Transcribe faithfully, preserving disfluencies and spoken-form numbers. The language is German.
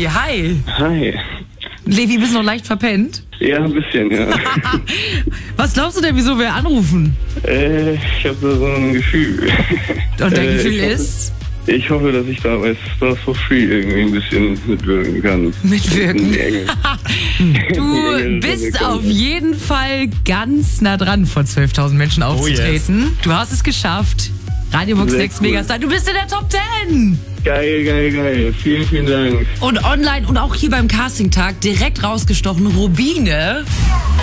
hi. Hi. Levi, bist du noch leicht verpennt? Ja, ein bisschen, ja. Was glaubst du denn, wieso wir anrufen? äh, ich habe da so ein Gefühl. Und dein äh, Gefühl ich hoffe, ist? Ich hoffe, dass ich da bei Stars for Free irgendwie ein bisschen mitwirken kann. Mitwirken? Die Du bist auf jeden Fall ganz nah dran, vor zwölftausend Menschen aufzutreten. Oh yes. Du hast es geschafft. Radiobox Next cool. Megastar, du bist in der Top zehn. Geil, geil, geil. Vielen, vielen Dank. Und online und auch hier beim Casting-Tag direkt rausgestochen, Rubine.